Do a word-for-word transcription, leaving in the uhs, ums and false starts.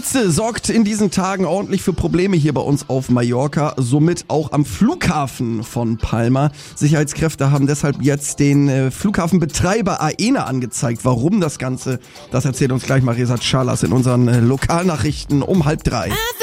Hitze sorgt in diesen Tagen ordentlich für Probleme hier bei uns auf Mallorca, somit auch am Flughafen von Palma. Sicherheitskräfte haben deshalb jetzt den äh, Flughafenbetreiber Aena angezeigt. Warum das Ganze, das erzählt uns gleich mal Reza Chalas in unseren äh, Lokalnachrichten um halb drei.